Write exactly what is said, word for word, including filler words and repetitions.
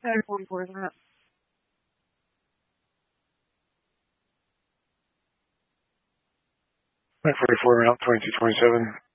nine forty-four is that? nine forty-four, route twenty-two twenty-seven.